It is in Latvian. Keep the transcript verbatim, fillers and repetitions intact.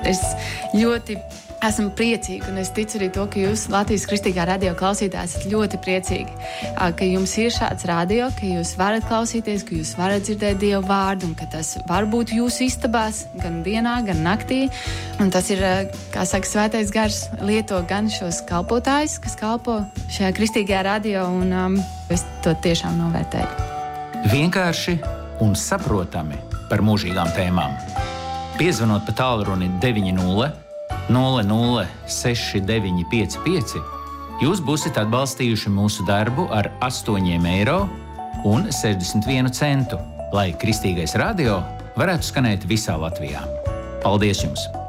Es ļoti esmu priecīga, un es ticu arī to, ka jūs Latvijas Kristīgā radio klausītāji esat ļoti priecīgi, ka jums ir šāds radio, ka jūs varat klausīties, ka jūs varat dzirdēt Dievu vārdu, un ka tas var būt jūsu istabās gan dienā, gan naktī. Un tas ir, kā saka, Svētais Gars lieto gan šos kalpotājus, kas kalpo šajā Kristīgajā radio, un um, es to tiešām novērtēju. Vienkārši un saprotami par mūžīgām tēmām. Piezvanot pa tālruni deviņi nulle nulle nulle seši deviņi pieci pieci, jūs būsiet atbalstījuši mūsu darbu ar astoņiem eiro un sešdesmit vienu centu, lai Kristīgais radio varētu skanēt visā Latvijā. Paldies jums!